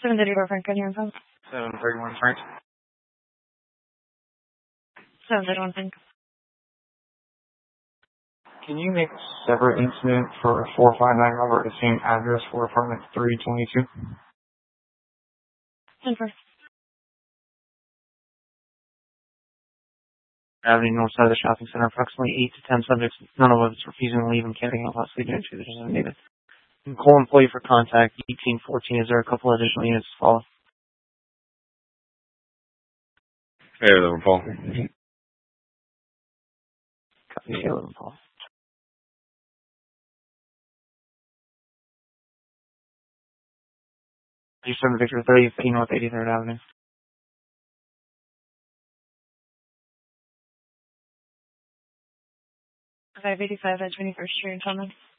734 Frank, can you hear 731 Frank. 731 Frank. Can you make a separate incident for 459 Robert, the same address for apartment 322? 10-4. Avenue, north side of the shopping center, approximately 8 to 10 subjects, none of us refusing to leave and carrying out possibly doing to the designated. Call employee for contact, 1814. Is there a couple additional units to follow? Hey, Liverpool. Copy, Liverpool. You send Victor 30, North 83rd Avenue. 585 at 21st Street in Tillman.